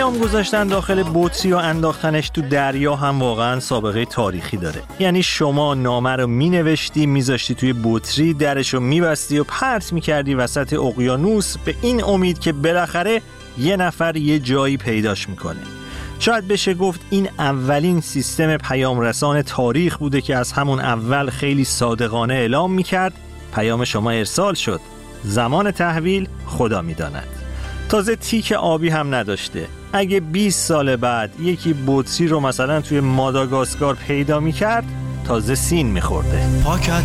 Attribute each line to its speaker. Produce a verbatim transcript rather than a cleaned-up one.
Speaker 1: پیام گذاشتن داخل بطری و انداختنش تو دریا هم واقعا سابقه تاریخی داره. یعنی شما نامه رو مینوشتی، میذاشتی توی بطری، درش رو میبستی و پرت میکردی وسط اقیانوس به این امید که بالاخره یه نفر یه جایی پیداش میکنه. شاید بشه گفت این اولین سیستم پیام رسان تاریخ بوده که از همون اول خیلی صادقانه اعلام میکرد پیام شما ارسال شد، زمان تحویل خدا میداند. تازه تیک آبی هم نداشته. اگه بیست سال بعد یکی بطری رو مثلا توی ماداگاسکار پیدا میکرد تازه سین میخورده.
Speaker 2: پاکت